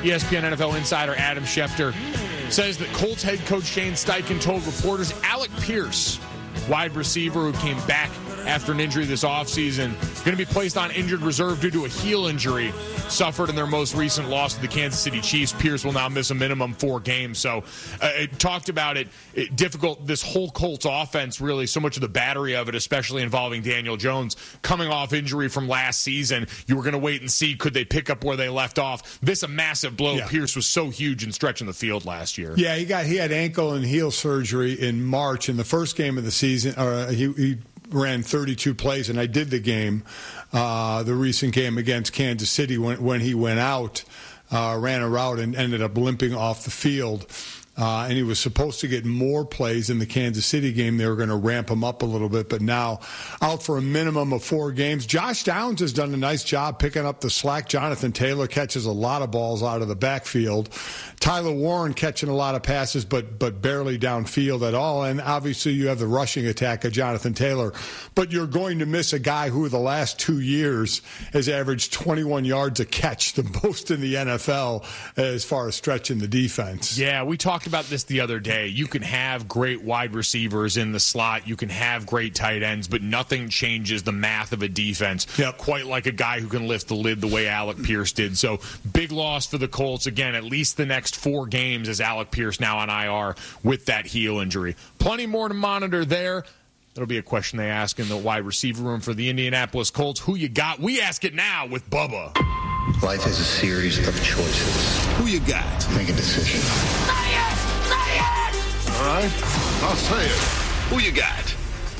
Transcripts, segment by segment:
ESPN NFL insider Adam Schefter says that Colts head coach Shane Steichen told reporters Alec Pierce, wide receiver who came back after an injury this offseason, is going to be placed on injured reserve due to a heel injury suffered in their most recent loss to the Kansas City Chiefs. Pierce will now miss a minimum 4 games. So it talked about it difficult, this whole Colts offense, really, so much of the battery of it, especially involving Daniel Jones, coming off injury from last season. You were going to wait and see, could they pick up where they left off? This a massive blow. Yeah. Pierce was so huge in stretching the field last year. Yeah, he had ankle and heel surgery in March in the first game of the season. He ran 32 plays, and I did the game, the recent game against Kansas City when he went out, ran a route and ended up limping off the field. And he was supposed to get more plays in the Kansas City game. They were going to ramp him up a little bit, but now out for a minimum of 4 games. Josh Downs has done a nice job picking up the slack. Jonathan Taylor catches a lot of balls out of the backfield. Tyler Warren catching a lot of passes, but barely downfield at all. And obviously you have the rushing attack of Jonathan Taylor. But you're going to miss a guy who the last 2 years has averaged 21 yards a catch, the most in the NFL as far as stretching the defense. Yeah, we talked about this the other day. You can have great wide receivers in the slot. You can have great tight ends, but nothing changes the math of a defense quite like a guy who can lift the lid the way Alec Pierce did. So big loss for the Colts. Again, at least the next 4 games as Alec Pierce now on IR with that heel injury. Plenty more to monitor there. That'll be a question they ask in the wide receiver room for the Indianapolis Colts. Who you got? We ask it now with Bubba. Life is a series of choices. Who you got? Make a decision. Say it! Say it! All right, I'll say it. Who you got?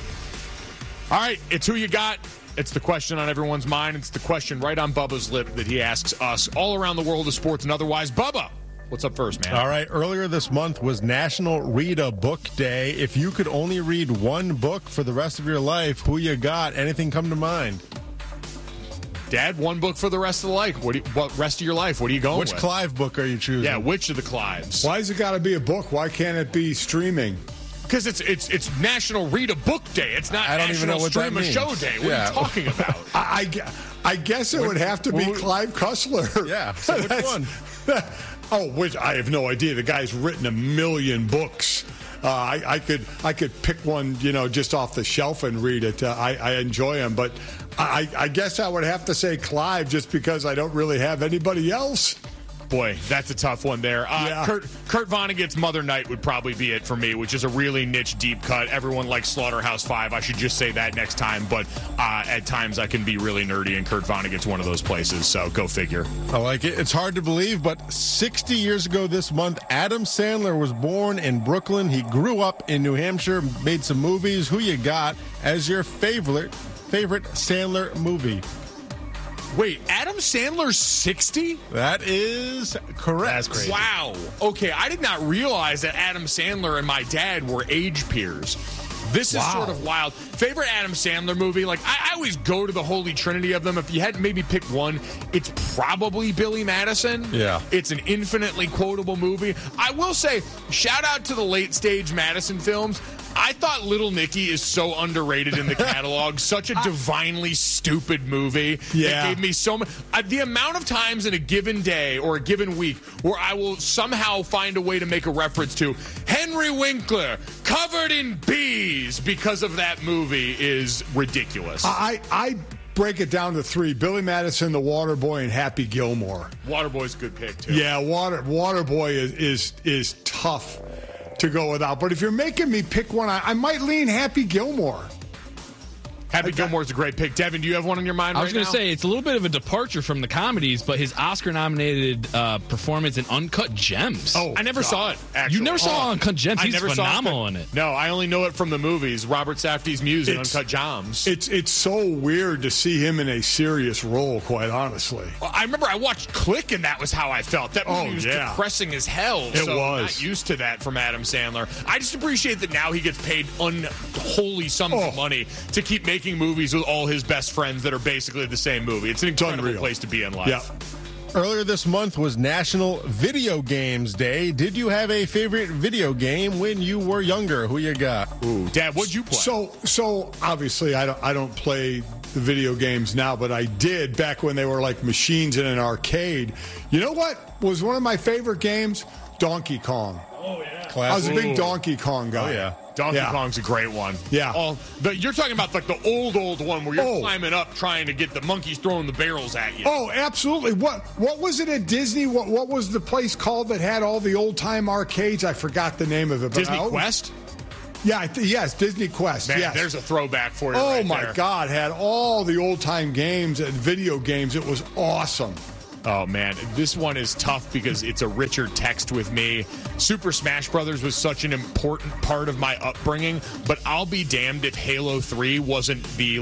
All right, it's who you got. It's the question on everyone's mind. It's the question right on Bubba's lip that he asks us all around the world of sports and otherwise. Bubba, what's up first, man? All right, earlier this month was National Read a Book Day. If you could only read one book for the rest of your life, who you got? Anything come to mind? Dad, one book for the rest of the life. What rest of your life? What are you going with? Which Clive book are you choosing? Yeah, which of the Clives? Why has it got to be a book? Why can't it be streaming? Because it's National Read a Book Day. It's not National Stream a Show Day. What are you talking about? I guess it would have to be Clive Cussler. Yeah. So which one? Which I have no idea. The guy's written 1 million books. I could pick one, just off the shelf and read it. I enjoy them, but I guess I would have to say Clive just because I don't really have anybody else. Boy, that's a tough one there. Kurt Vonnegut's Mother Night would probably be it for me, which is a really niche, deep cut. Everyone likes Slaughterhouse-Five. I should just say that next time. But at times I can be really nerdy, and Kurt Vonnegut's one of those places. So go figure. I like it. It's hard to believe, but 60 years ago this month, Adam Sandler was born in Brooklyn. He grew up in New Hampshire, made some movies. Who you got as your favorite Sandler movie? Wait, Adam Sandler's 60? That is correct. That's crazy. Wow. Okay, I did not realize that Adam Sandler and my dad were age peers. This is sort of wild. Favorite Adam Sandler movie? Like, I always go to the holy trinity of them. If you had to maybe pick one, it's probably Billy Madison. Yeah. It's an infinitely quotable movie. I will say, shout out to the late stage Madison films. I thought Little Nicky is so underrated in the catalog. Such a divinely stupid movie. Yeah. It gave me so much. The amount of times in a given day or a given week where I will somehow find a way to make a reference to Henry Winkler covered in bees because of that movie is ridiculous. I break it down to 3. Billy Madison, The Waterboy, and Happy Gilmore. Waterboy's a good pick, too. Yeah, Waterboy is tough to go without. But if you're making me pick one, I might lean Happy Gilmore. Happy Gilmore's a great pick. Devin, do you have one on your mind right now? I was going to say, it's a little bit of a departure from the comedies, but his Oscar-nominated performance in Uncut Gems. Oh, I never saw it, actually. You never saw Uncut Gems? He's phenomenal in it. No, I only know it from the movies. Robert Safdie's music, Uncut Gems. It's so weird to see him in a serious role, quite honestly. Well, I remember I watched Click, and that was how I felt. That movie was depressing as hell. It was. I'm not used to that from Adam Sandler. I just appreciate that now he gets paid unholy sums of money to keep making movies with all his best friends that are basically the same movie. It's an incredible place to be in life. Yeah. Earlier this month was National Video Games Day. Did you have a favorite video game when you were younger? Who you got? Ooh, Dad, what'd you play? So obviously I don't play the video games now, but I did back when they were like machines in an arcade. You know what was one of my favorite games? Donkey Kong. Oh, yeah. Classic. I was a big Donkey Kong guy. Oh, yeah. Donkey Kong's a great one. Yeah. But you're talking about like the old one where you're climbing up trying to get the monkeys throwing the barrels at you. Oh, absolutely. What was it at Disney? What was the place called that had all the old-time arcades? I forgot the name of it. Disney Quest? Yeah, yes, Disney Quest. Man, yes. There's a throwback for you. Oh, right my there. God. Had all the old-time games and video games. It was awesome. Oh, man. This one is tough because it's a richer text with me. Super Smash Brothers was such an important part of my upbringing, but I'll be damned if Halo 3 wasn't the,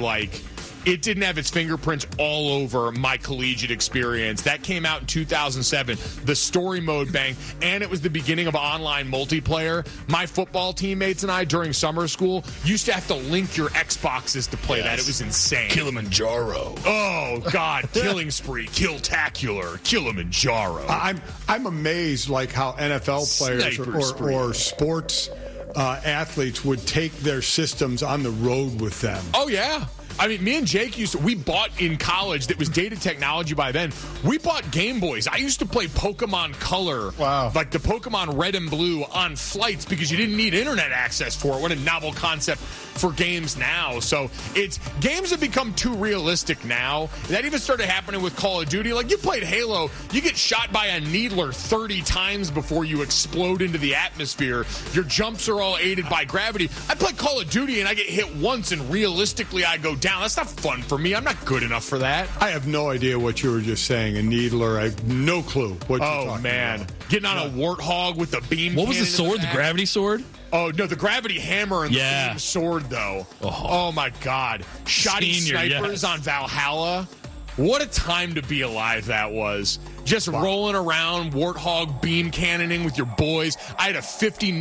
it didn't have its fingerprints all over my collegiate experience. That came out in 2007. The story mode bang, and it was the beginning of online multiplayer. My football teammates and I, during summer school, used to have to link your Xboxes to play that. It was insane. Kilimanjaro. Oh, God. Killing Spree. Killtacular. Kilimanjaro. I'm amazed, how NFL players or sports athletes would take their systems on the road with them. Oh, yeah. I mean, me and Jake we bought in college that was dated technology by then. We bought Game Boys. I used to play Pokemon Color. Wow. Like the Pokemon Red and Blue on flights because you didn't need internet access for it. What a novel concept for games now. So games have become too realistic now. That even started happening with Call of Duty. Like you played Halo, you get shot by a needler 30 times before you explode into the atmosphere. Your jumps are all aided by gravity. I play Call of Duty and I get hit once and realistically I go down. That's not fun for me. I'm not good enough for that. I have no idea what you were just saying. A needler. I have no clue what you're talking about. Getting on a warthog with the beam. What was the sword? The gravity sword? Oh, no, the gravity hammer and the beam sword, though. Oh, my God. Shoddy snipers on Valhalla. What a time to be alive that was. Just rolling around, warthog beam cannoning with your boys. I had a 50-0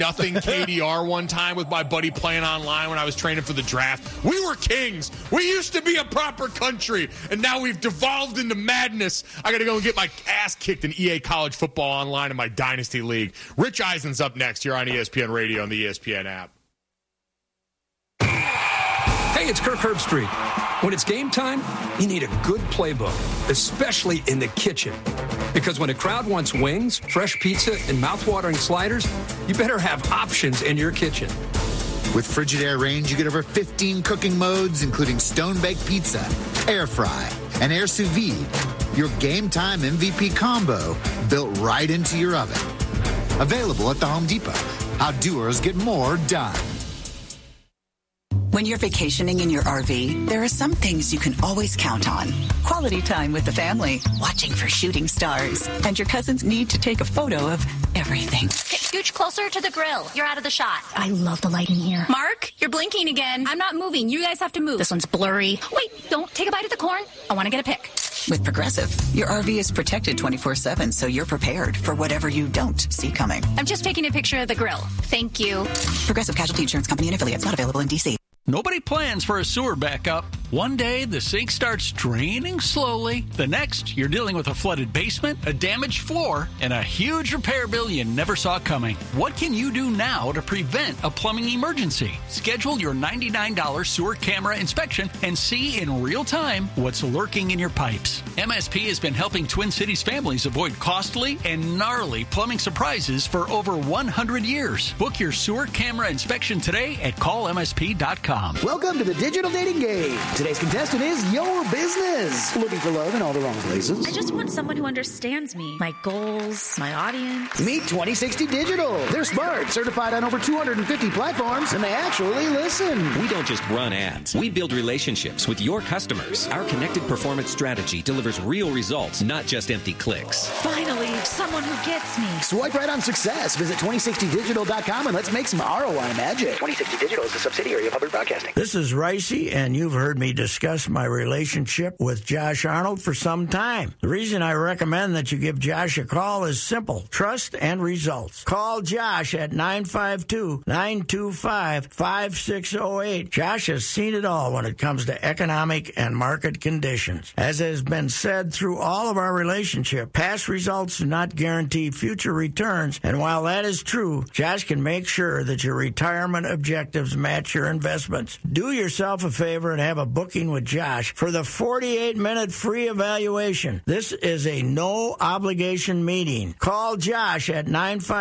KDR one time with my buddy playing online when I was training for the draft. We were kings. We used to be a proper country, and now we've devolved into madness. I got to go and get my ass kicked in EA College Football Online in my Dynasty League. Rich Eisen's up next here on ESPN Radio and the ESPN app. Hey, it's Kirk Herbstreit. When it's game time, you need a good playbook, especially in the kitchen. Because when a crowd wants wings, fresh pizza, and mouthwatering sliders, you better have options in your kitchen. With Frigidaire Range, you get over 15 cooking modes, including stone-baked pizza, air fry, and air sous vide. Your game time MVP combo built right into your oven. Available at the Home Depot. How doers get more done. When you're vacationing in your RV, there are some things you can always count on. Quality time with the family, watching for shooting stars, and your cousins need to take a photo of everything. Okay, scooch closer to the grill. You're out of the shot. I love the light in here. Mark, you're blinking again. I'm not moving. You guys have to move. This one's blurry. Wait, don't take a bite of the corn. I want to get a pic. With Progressive, your RV is protected 24/7, so you're prepared for whatever you don't see coming. I'm just taking a picture of the grill. Thank you. Progressive Casualty Insurance Company and affiliates, not available in D.C. Nobody plans for a sewer backup. One day, the sink starts draining slowly. The next, you're dealing with a flooded basement, a damaged floor, and a huge repair bill you never saw coming. What can you do now to prevent a plumbing emergency? Schedule your $99 sewer camera inspection and see in real time what's lurking in your pipes. MSP has been helping Twin Cities families avoid costly and gnarly plumbing surprises for over 100 years. Book your sewer camera inspection today at callmsp.com. Welcome to the Digital Dating Game. Today's contestant is your business. Looking for love in all the wrong places? I just want someone who understands me, my goals, my audience. Meet 2060 Digital. They're smart, certified on over 250 platforms, and they actually listen. We don't just run ads. We build relationships with your customers. Our connected performance strategy delivers real results, not just empty clicks. Finally, someone who gets me. Swipe right on success. Visit 2060digital.com and let's make some ROI magic. 2060 Digital is a subsidiary of Hubbard Broadcasting. This is Ricey, and you've heard me discuss my relationship with Josh Arnold for some time. The reason I recommend that you give Josh a call is simple: trust and results. Call Josh at 952-925-5608. Josh has seen it all when it comes to economic and market conditions. As has been said through all of our relationship, past results do not guarantee future returns, and while that is true, Josh can make sure that your retirement objectives match your investment investments. Do yourself a favor and have a booking with Josh for the 48-minute free evaluation. This is a no-obligation meeting. Call Josh at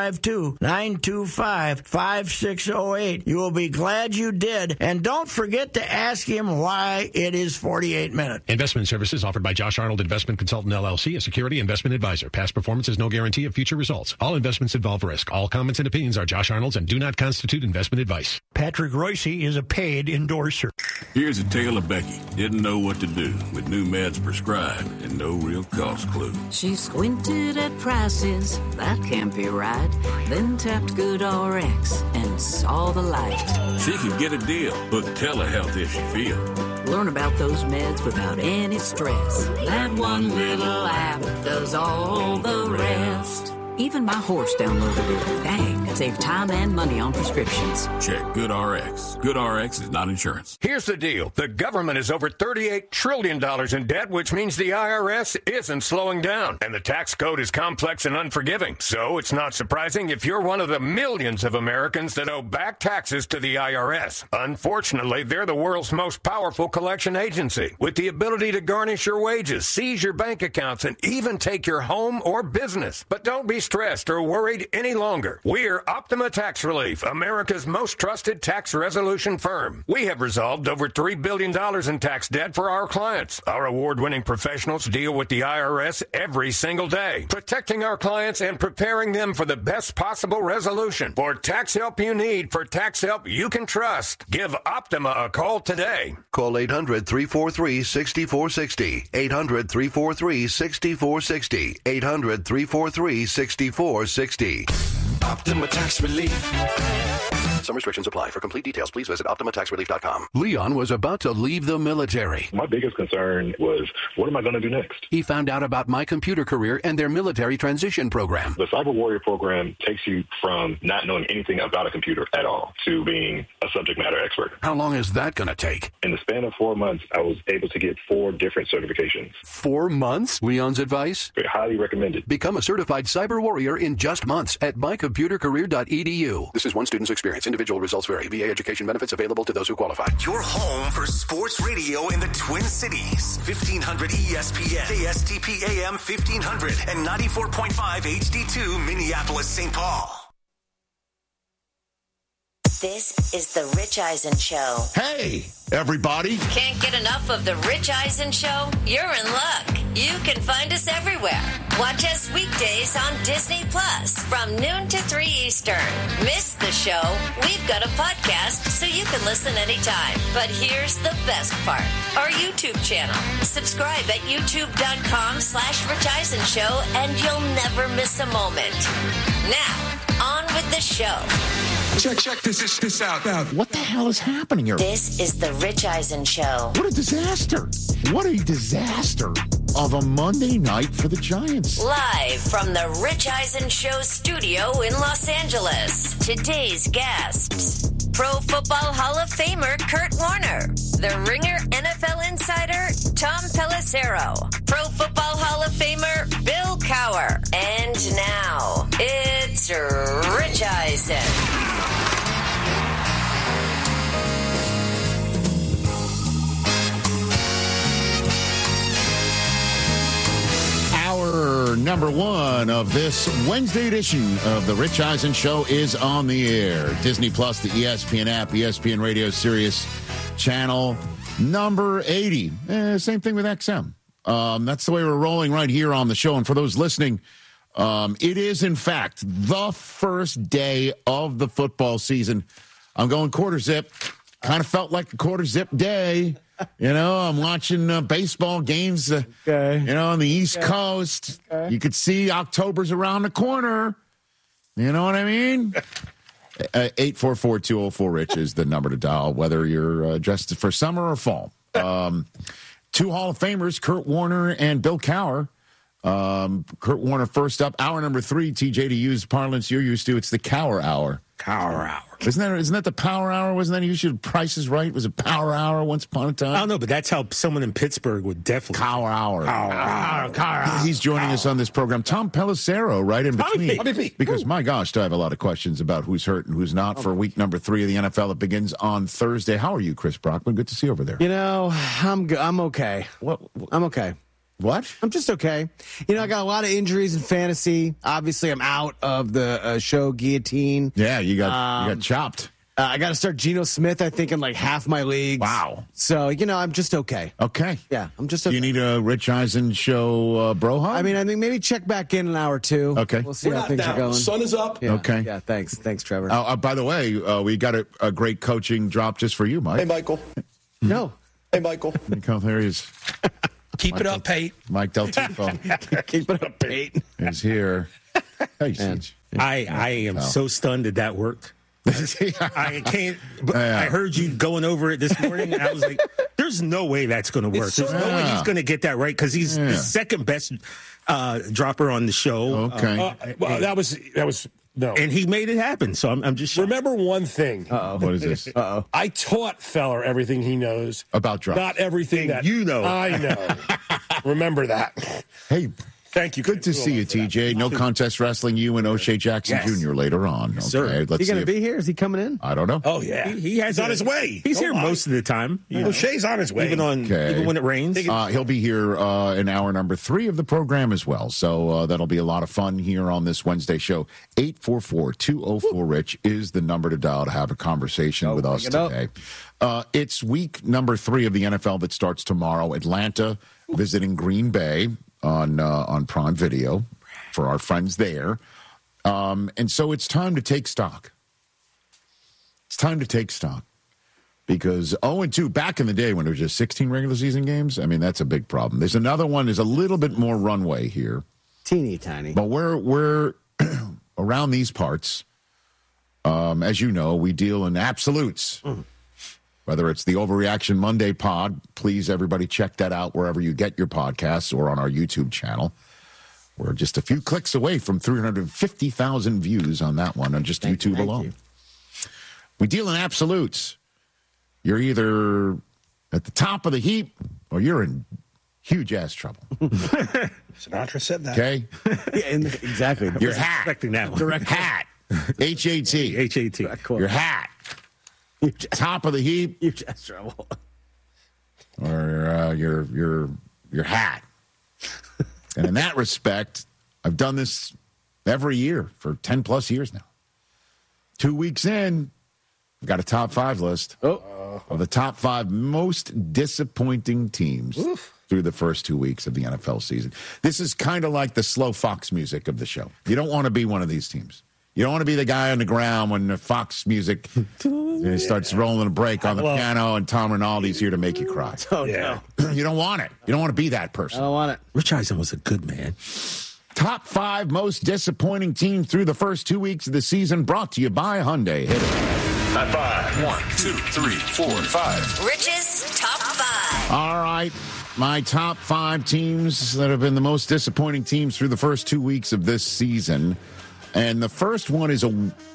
952-925-5608. You will be glad you did. And don't forget to ask him why it is 48 minutes. Investment services offered by Josh Arnold Investment Consultant, LLC, a security investment advisor. Past performance is no guarantee of future results. All investments involve risk. All comments and opinions are Josh Arnold's and do not constitute investment advice. Patrick Royce is a paid endorser. Here's a tale of Becky. Didn't know what to do with new meds prescribed and no real cost clue. She squinted at prices, that can't be right. Then tapped GoodRx and saw the light. She could get a deal. Book telehealth if she feels. Learn about those meds without any stress. That one little app does all the rest. Even my horse downloaded it. Dang, save time and money on prescriptions. Check GoodRx. GoodRx is not insurance. Here's the deal. The government is over $38 trillion in debt, which means the IRS isn't slowing down. And the tax code is complex and unforgiving. So it's not surprising if you're one of the millions of Americans that owe back taxes to the IRS. Unfortunately, they're the world's most powerful collection agency, with the ability to garnish your wages, seize your bank accounts, and even take your home or business. But don't be stressed or worried any longer. We're Optima Tax Relief, America's most trusted tax resolution firm. We have resolved over $3 billion in tax debt for our clients. Our award-winning professionals deal with the IRS every single day, protecting our clients and preparing them for the best possible resolution. For tax help you need, for tax help you can trust, give Optima a call today. Call 800-343-6460. 800-343-6460. 800-343-6460. Optima Tax Relief. Some restrictions apply. For complete details, please visit OptimaTaxRelief.com. Leon was about to leave the military. My biggest concern was, what am I going to do next? He found out about My Computer Career and their military transition program. The Cyber Warrior program takes you from not knowing anything about a computer at all to being a subject matter expert. How long is that going to take? In the span of 4 months, I was able to get 4 different certifications. 4 months? Leon's advice? Highly recommended. Become a certified cyber warrior in just months at mycomputercareer.edu. This is one student's experience. Individual results vary. VA education benefits available to those who qualify. Your home for sports radio in the Twin Cities. 1500 ESPN, KSTP AM 1500, and 94.5 HD2 Minneapolis, St. Paul. This is The Rich Eisen Show. Hey, everybody. Can't get enough of The Rich Eisen Show? You're in luck. You can find us everywhere. Watch us weekdays on Disney Plus from noon to 3 Eastern. Miss the show? We've got a podcast so you can listen anytime. But here's the best part. Our YouTube channel. Subscribe at youtube.com/Rich Eisen Show and you'll never miss a moment. Now, on with the show. Check this out. What the hell is happening here? This is The Rich Eisen Show. What a disaster. What a disaster of a Monday night for the Giants. Live from The Rich Eisen Show studio in Los Angeles. Today's guests. Pro Football Hall of Famer Kurt Warner. The Ringer NFL Insider Tom Pelissero. Pro Football Hall of Famer Bill Cowher. And now, it's Rich Eisen. Hour number 1 of this Wednesday edition of the Rich Eisen Show is on the air. Disney Plus, the ESPN app, ESPN Radio Sirius channel number 80. Same thing with XM. That's the way we're rolling right here on the show. And for those listening, it is, in fact, the first day of the football season. I'm going quarter zip. Kind of felt like a quarter zip day. You know, I'm watching baseball games, on the East Coast. Okay. You could see October's around the corner. You know what I mean? 844-204-RICH is the number to dial, whether you're dressed for summer or fall. 2 Hall of Famers, Kurt Warner and Bill Cowher. Kurt Warner first up. Hour number 3, TJ, to use parlance you're used to. It's the Cowher Hour. Cowher Hour. Isn't that the Power Hour? Wasn't that usually Price is Right? Was it Power Hour once upon a time? I don't know, but that's how someone in Pittsburgh would definitely. Power Hour. He's joining us on this program. Tom Pelissero, right in between. Because, my gosh, do I have a lot of questions about who's hurt and who's not for week number 3 of the NFL. It begins on Thursday. How are you, Chris Brockman? Good to see you over there. You know, I'm okay. I'm okay. What? I'm just okay. You know, I got a lot of injuries in fantasy. Obviously, I'm out of the show Guillotine. Yeah, you got chopped. I got to start Geno Smith, I think, in like half my leagues. Wow. So, you know, I'm just okay. Okay. Yeah, I'm just okay. You need a Rich Eisen show bro hug? I mean, I think maybe check back in an hour or two. Okay. We'll see how things are going. Sun is up. Yeah. Okay. Yeah, thanks. Thanks, Trevor. By the way, we got a great coaching drop just for you, Mike. Hey, Michael. No. Hey, Michael. There he is. Keep it up, Pate. Mike Del Tifo. Keep it up, Pate. Is here. Hey, Siege. I am so stunned that worked. I can't. I heard you going over it this morning, and I was like, "There's no way that's going to work. There's no way he's going to get that right because he's the second best dropper on the show." Okay. Well, that was no, and he made it happen. So I'm just shocked. Remember one thing. What is this? I taught Feller everything he knows about drops. Not everything that you know. I know. Remember that. Hey. Thank you. Good to see you, TJ. No contest wrestling, you and O'Shea Jackson Jr. later on. Okay, sir. Let's Is he going to be here? Is he coming in? I don't know. Oh, yeah. He's on his way. He's here most of the time. O'Shea's on his way. Even when it rains. He'll be here in hour number 3 of the program as well. So that'll be a lot of fun here on this Wednesday show. 844-204-RICH is the number to dial to have a conversation with us today. It's week number 3 of the NFL that starts tomorrow. Atlanta visiting Green Bay on Prime Video for our friends there. And so it's time to take stock. It's time to take stock. Because 0-2, back in the day when there was just 16 regular season games, I mean, that's a big problem. There's another one, there's a little bit more runway here. Teeny tiny. But we're around these parts, as you know, we deal in absolutes. Whether it's the Overreaction Monday pod, please, everybody, check that out wherever you get your podcasts or on our YouTube channel. We're just a few clicks away from 350,000 views on that one on just YouTube alone. We deal in absolutes. You're either at the top of the heap or you're in huge-ass trouble. Sinatra said that. Okay? Exactly. Your hat. Expecting that one. Direct hat. H-A-T. H-A-T. Your hat. Top of the heap. You just trouble. Or your hat. And in that respect, I've done this every year for 10 plus years now. 2 weeks in, I've got a top 5 list of the top 5 most disappointing teams through the first 2 weeks of the NFL season. This is kind of like the slow Fox music of the show. You don't want to be one of these teams. You don't want to be the guy on the ground when the Fox music starts rolling a break on the piano and Tom Rinaldi's here to make you cry. Oh, no. You don't want it. You don't want to be that person. I don't want it. Rich Eisen was a good man. Top 5 most disappointing teams through the first 2 weeks of the season, brought to you by Hyundai. Hit it. High 5. 1, 2, 3, 4, 5. Rich's Top 5. All right. My top 5 teams that have been the most disappointing teams through the first 2 weeks of this season. And the first one is a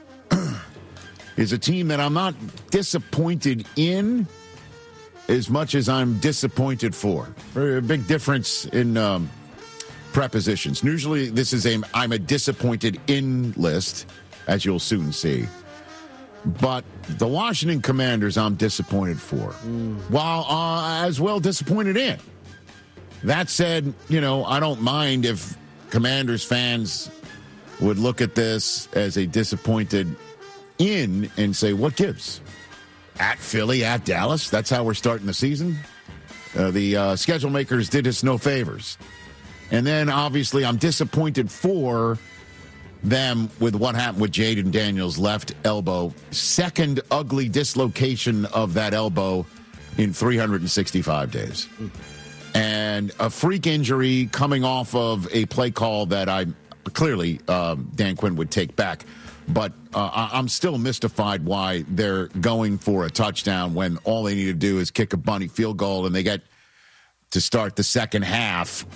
team that I'm not disappointed in as much as I'm disappointed for. Very big difference in prepositions. Usually this is I'm a disappointed in list, as you'll soon see. But the Washington Commanders I'm disappointed for, while as well disappointed in. That said, I don't mind if Commanders fans would look at this as a disappointed in and say, what gives? At Philly, at Dallas, that's how we're starting the season. The schedule makers did us no favors. And then, obviously, I'm disappointed for them with what happened with Jaden Daniels' left elbow. Second ugly dislocation of that elbow in 365 days. And a freak injury coming off of a play call that clearly Dan Quinn would take back. But I'm still mystified why they're going for a touchdown when all they need to do is kick a bunny field goal and they get to start the second half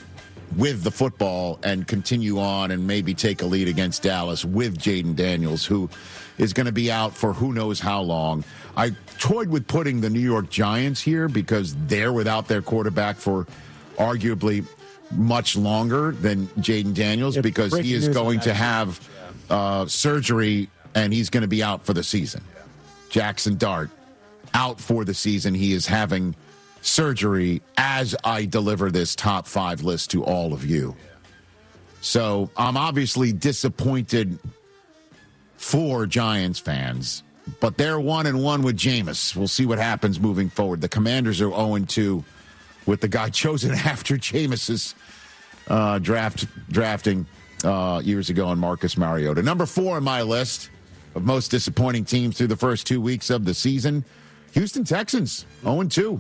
with the football and continue on and maybe take a lead against Dallas with Jaden Daniels, who is going to be out for who knows how long. I toyed with putting the New York Giants here because they're without their quarterback for arguably much longer than Jaden Daniels, because he is going to have surgery and he's going to be out for the season. Jackson Dart out for the season. He is having surgery as I deliver this top 5 list to all of you. So I'm obviously disappointed for Giants fans, but they're 1-1 with Jameis. We'll see what happens moving forward. The Commanders are 0-2 with the guy chosen after Jameis's drafting years ago in Marcus Mariota. Number 4 on my list of most disappointing teams through the first 2 weeks of the season, Houston Texans, 0-2.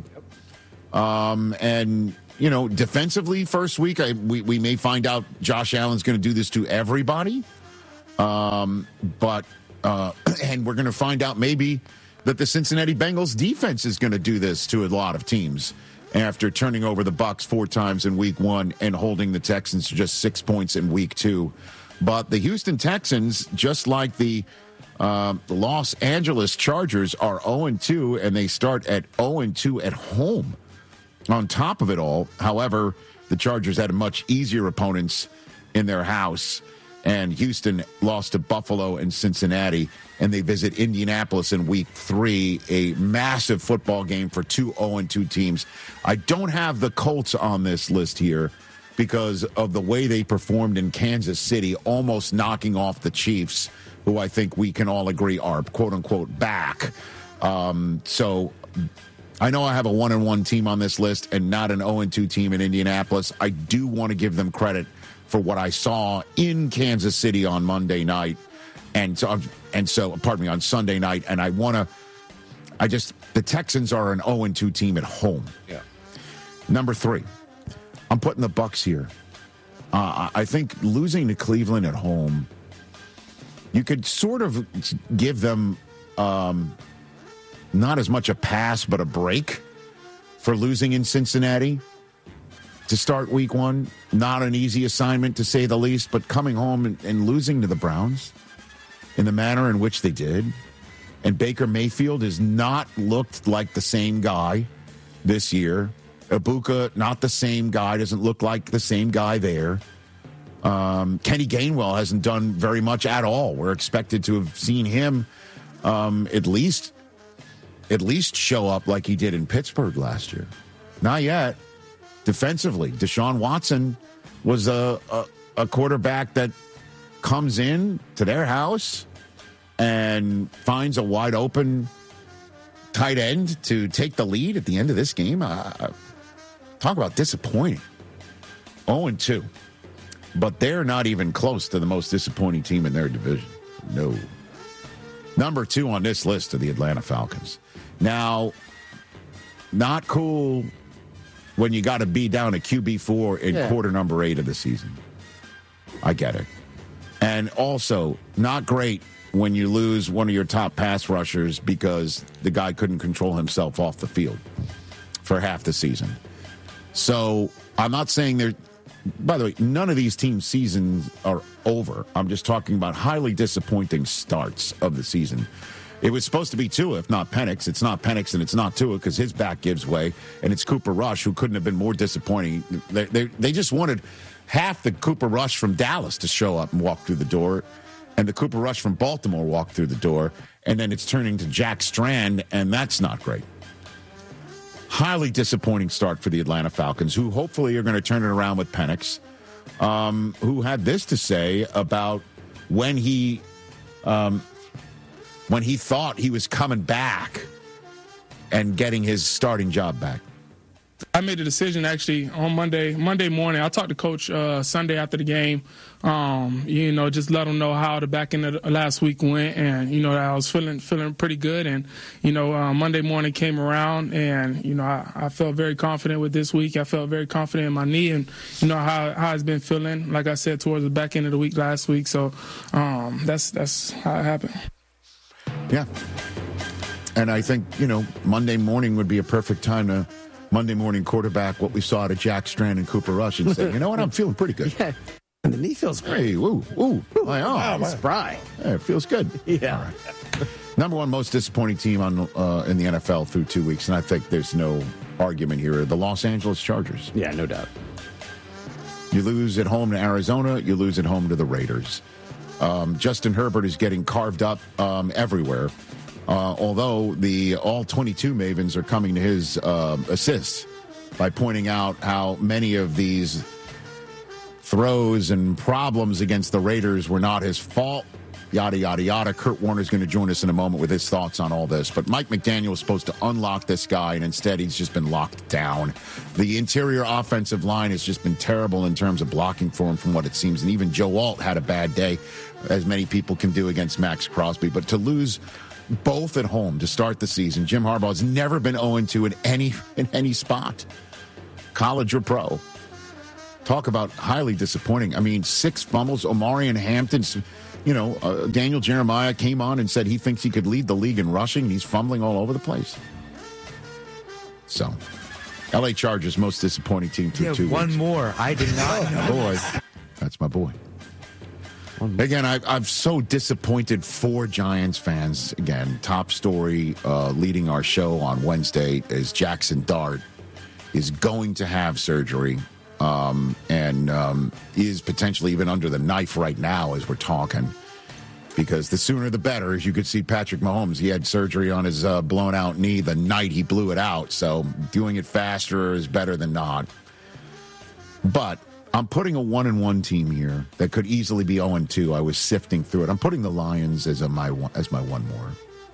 And, you know, defensively, first week, we may find out Josh Allen's going to do this to everybody. And we're going to find out maybe that the Cincinnati Bengals defense is going to do this to a lot of teams after turning over the Bucs 4 times in week 1 and holding the Texans to just 6 points in week 2. But the Houston Texans, just like the Los Angeles Chargers, are 0-2, and they start at 0-2 at home. On top of it all, however, the Chargers had much easier opponents in their house, and Houston lost to Buffalo and Cincinnati, and they visit Indianapolis in week 3, a massive football game for 2 0-2 teams. I don't have the Colts on this list here because of the way they performed in Kansas City, almost knocking off the Chiefs, who I think we can all agree are quote-unquote back. So I know I have a 1-1 team on this list and not an 0-2 team in Indianapolis. I do want to give them credit for what I saw in Kansas City on Monday night, on Sunday night. And the Texans are an 0-2 team at home. Yeah. Number 3, I'm putting the Bucs here. I think losing to Cleveland at home, you could sort of give them not as much a pass, but a break for losing in Cincinnati to start week 1. Not an easy assignment, to say the least, but coming home and losing to the Browns in the manner in which they did. And Baker Mayfield has not looked like the same guy this year. Ibuka, not the same guy, doesn't look like the same guy there. Kenny Gainwell hasn't done very much at all. We're expected to have seen him at least show up like he did in Pittsburgh last year. Not yet. Defensively, Deshaun Watson was a quarterback that comes in to their house and finds a wide open tight end to take the lead at the end of this game. Talk about disappointing. 0-2. But they're not even close to the most disappointing team in their division. No. Number 2 on this list are the Atlanta Falcons. Now, not cool when you got to be down at QB4 in quarter number 8 of the season. I get it. And also, not great when you lose one of your top pass rushers because the guy couldn't control himself off the field for half the season. So I'm not saying they're... By the way, none of these teams' seasons are over. I'm just talking about highly disappointing starts of the season. It was supposed to be Tua, if not Penix. It's not Penix and it's not Tua because his back gives way. And it's Cooper Rush, who couldn't have been more disappointing. They just wanted half the Cooper Rush from Dallas to show up and walk through the door, and the Cooper Rush from Baltimore walk through the door. And then it's turning to Jack Strand, and that's not great. Highly disappointing start for the Atlanta Falcons, who hopefully are going to turn it around with Penix, who had this to say about when he thought he was coming back and getting his starting job back. I made a decision actually on Monday morning. I talked to Coach Sunday after the game, just let him know how the back end of the last week went, and I was feeling pretty good. And Monday morning came around, and I felt very confident with this week. I felt very confident in my knee, and how it's been feeling. Like I said, towards the back end of the week last week. So that's how it happened. Yeah, and I think Monday morning would be a perfect time to Monday morning quarterback what we saw out of Jack Strand and Cooper Rush and say, you know what, I'm feeling pretty good. Yeah. And the knee feels great. Hey, my arm. Wow, spry. Hey, it feels good. Yeah. All right. Number one most disappointing team in the NFL through 2 weeks, and I think there's no argument here, the Los Angeles Chargers. Yeah, no doubt. You lose at home to Arizona, you lose at home to the Raiders. Justin Herbert is getting carved up everywhere, although all 22 Mavens are coming to his assists by pointing out how many of these throws and problems against the Raiders were not his fault. Yada, yada, yada. Kurt Warner's going to join us in a moment with his thoughts on all this. But Mike McDaniel was supposed to unlock this guy, and instead he's just been locked down. The interior offensive line has just been terrible in terms of blocking for him from what it seems. And even Joe Alt had a bad day, as many people can do against Max Crosby. But to lose both at home to start the season, Jim Harbaugh has never been 0-2 in any spot, college or pro. Talk about highly disappointing. I mean, 6 fumbles. Omarion Hampton, Daniel Jeremiah came on and said he thinks he could lead the league in rushing, and he's fumbling all over the place. So, L.A. Chargers, most disappointing team through 2 weeks. One more. I did not know. Boy, that's my boy. Again, I'm so disappointed for Giants fans. Again, top story leading our show on Wednesday is Jackson Dart is going to have surgery. And is potentially even under the knife right now as we're talking, because the sooner the better. As you could see, Patrick Mahomes, he had surgery on his blown out knee the night he blew it out, so doing it faster is better than not. But I'm putting a 1-1 team here that could easily be 0-2. I was sifting through it. I'm putting the Lions as my one more.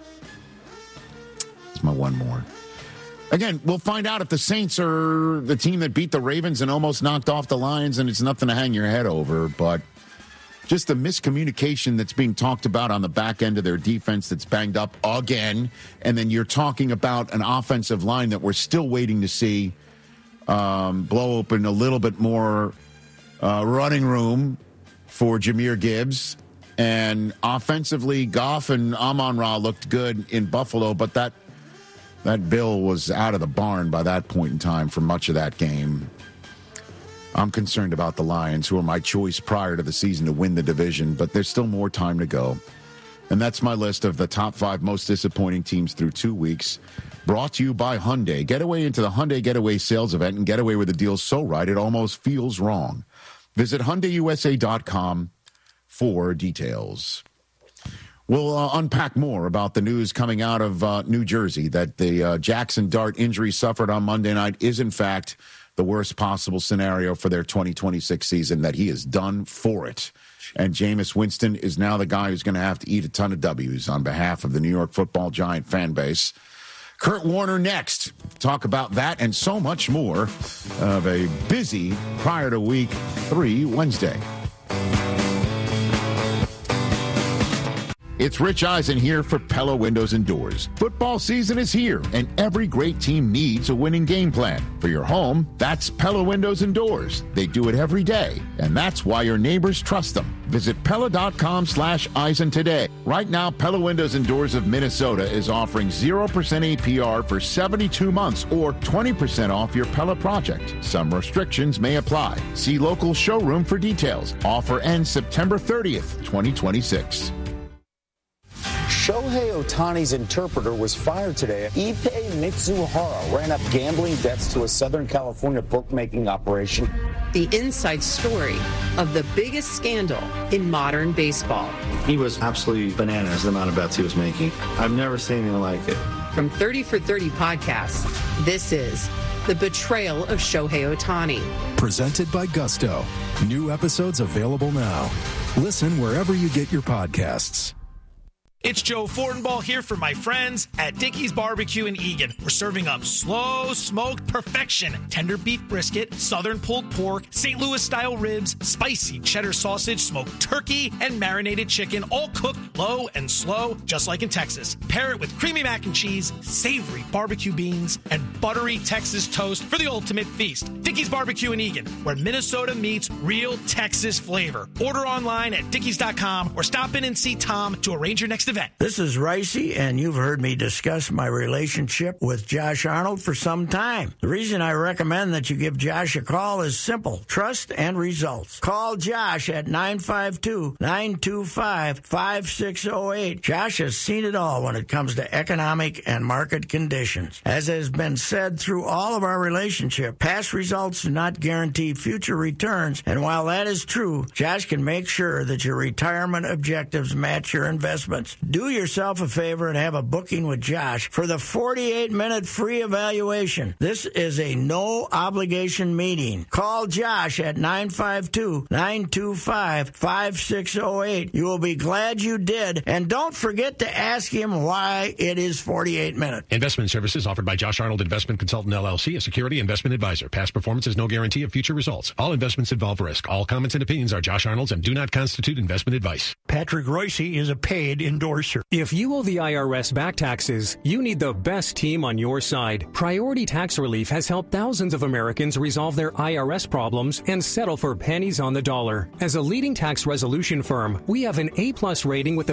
It's my one more. Again, we'll find out if the Saints are the team that beat the Ravens and almost knocked off the Lions, and it's nothing to hang your head over. But just the miscommunication that's being talked about on the back end of their defense that's banged up again. And then you're talking about an offensive line that we're still waiting to see blow open a little bit more running room for Jahmyr Gibbs. And offensively, Goff and Amon-Ra looked good in Buffalo, but that Bill was out of the barn by that point in time for much of that game. I'm concerned about the Lions, who are my choice prior to the season to win the division, but there's still more time to go. And that's my list of the top 5 most disappointing teams through 2 weeks. Brought to you by Hyundai. Get away into the Hyundai Getaway sales event and get away with a deal so right it almost feels wrong. Visit HyundaiUSA.com for details. We'll unpack more about the news coming out of New Jersey that the Jackson Dart injury suffered on Monday night is, in fact, the worst possible scenario for their 2026 season, that he is done for it. And Jameis Winston is now the guy who's going to have to eat a ton of W's on behalf of the New York Football Giant fan base. Kurt Warner next. Talk about that and so much more of a busy prior to Week 3 Wednesday. It's Rich Eisen here for Pella Windows and Doors. Football season is here, and every great team needs a winning game plan. For your home, that's Pella Windows and Doors. They do it every day, and that's why your neighbors trust them. Visit Pella.com/Eisen today. Right now, Pella Windows and Doors of Minnesota is offering 0% APR for 72 months or 20% off your Pella project. Some restrictions may apply. See local showroom for details. Offer ends September 30th, 2026. Shohei Ohtani's interpreter was fired today. Ippei Mitsuhara ran up gambling debts to a Southern California bookmaking operation. The inside story of the biggest scandal in modern baseball. He was absolutely bananas, the amount of bets he was making. I've never seen anything like it. From 30 for 30 podcasts, this is The Betrayal of Shohei Ohtani. Presented by Gusto. New episodes available now. Listen wherever you get your podcasts. It's Joe Fortenbaugh here for my friends at Dickey's Barbecue in Eagan. We're serving up slow smoked perfection, tender beef brisket, southern pulled pork, St. Louis style ribs, spicy cheddar sausage, smoked turkey, and marinated chicken, all cooked low and slow, just like in Texas. Pair it with creamy mac and cheese, savory barbecue beans, and buttery Texas toast for the ultimate feast. Dickey's Barbecue in Eagan, where Minnesota meets real Texas flavor. Order online at dickeys.com or stop in and see Tom to arrange your next event. This is Ricey, and you've heard me discuss my relationship with Josh Arnold for some time. The reason I recommend that you give Josh a call is simple: trust and results. Call Josh at 952-925-5608. Josh has seen it all when it comes to economic and market conditions. As has been said through all of our relationship, past results do not guarantee future returns, and while that is true, Josh can make sure that your retirement objectives match your investments. Do yourself a favor and have a booking with Josh for the 48-minute free evaluation. This is a no-obligation meeting. Call Josh at 952-925-5608. You will be glad you did, and don't forget to ask him why it is 48 minutes. Investment services offered by Josh Arnold Investment Consultant LLC, a security investment advisor. Past performance is no guarantee of future results. All investments involve risk. All comments and opinions are Josh Arnold's and do not constitute investment advice. Patrick Royce is a paid endorser. If you owe the IRS back taxes, you need the best team on your side. Priority Tax Relief has helped thousands of Americans resolve their IRS problems and settle for pennies on the dollar. As a leading tax resolution firm, we have an A+ rating with the